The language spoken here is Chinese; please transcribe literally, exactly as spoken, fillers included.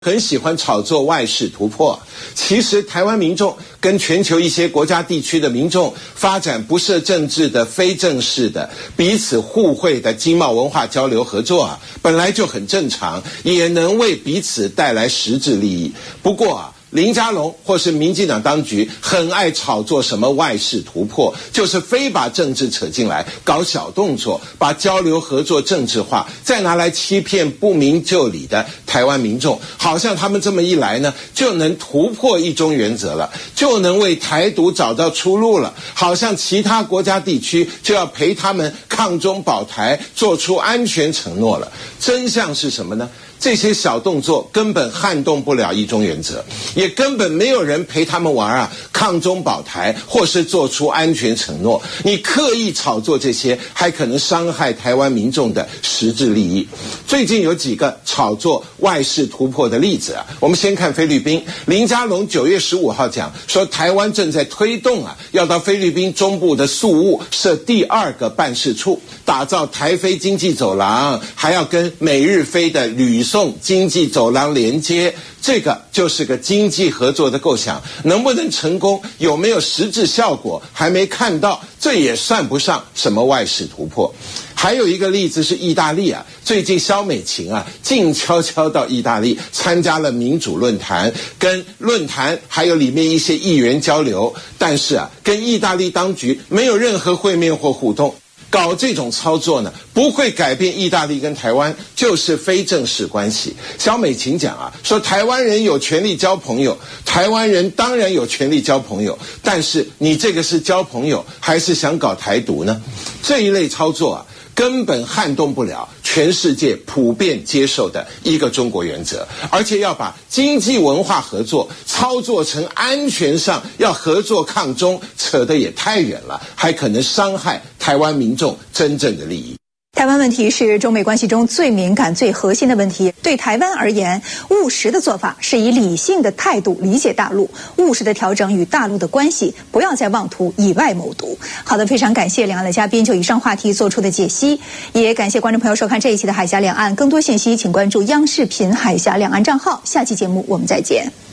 很喜欢炒作外事突破，其实台湾民众跟全球一些国家地区的民众发展不设政治的非正式的彼此互惠的经贸文化交流合作啊，本来就很正常，也能为彼此带来实质利益。不过啊，林佳龙或是民进党当局很爱炒作什么外事突破，就是非把政治扯进来，搞小动作，把交流合作政治化，再拿来欺骗不明就里的台湾民众，好像他们这么一来呢，就能突破一中原则了，就能为台独找到出路了，好像其他国家地区就要陪他们抗中保台，做出安全承诺了。真相是什么呢？这些小动作根本撼动不了一中原则，也根本没有人陪他们玩啊，抗中保台或是做出安全承诺。你刻意炒作这些，还可能伤害台湾民众的实质利益。最近有几个炒作外事突破的例子啊，我们先看菲律宾。林佳龙九月十五号讲说，台湾正在推动啊，要到菲律宾中部的宿务设第二个办事处，打造台菲经济走廊，还要跟美日菲的旅送经济走廊连接，这个就是个经济合作的构想，能不能成功，有没有实质效果，还没看到，这也算不上什么外事突破。还有一个例子是意大利啊，最近萧美琴啊，静悄悄到意大利参加了民主论坛，跟论坛还有里面一些议员交流，但是啊，跟意大利当局没有任何会面或互动。搞这种操作呢，不会改变意大利跟台湾就是非正式关系。萧美琴讲啊，说台湾人有权利交朋友，台湾人当然有权利交朋友，但是你这个是交朋友还是想搞台独呢？这一类操作啊，根本撼动不了全世界普遍接受的一个中国原则，而且要把经济文化合作操作成安全上要合作抗中，扯得也太远了，还可能伤害台湾民众真正的利益。 台湾问题是中美关系中最敏感、最核心的问题。对台湾而言，务实的做法是以理性的态度理解大陆，务实的调整与大陆的关系，不要再妄图以外谋独。好的，非常感谢两岸的嘉宾就以上话题做出的解析，也感谢观众朋友收看这一期的海峡两岸。更多信息请关注央视频海峡两岸账号。下期节目我们再见。